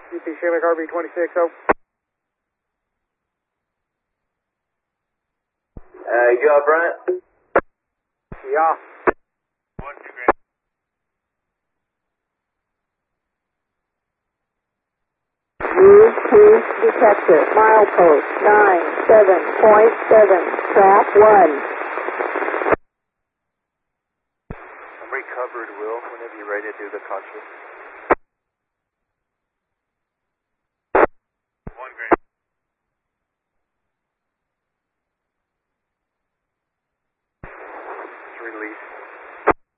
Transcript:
UP Shamrock RV26, oh. You up, Brent? Yeah. Use cruise detector, milepost 97.7, track 1. I'm recovered, Will, whenever you're ready to do the conscious.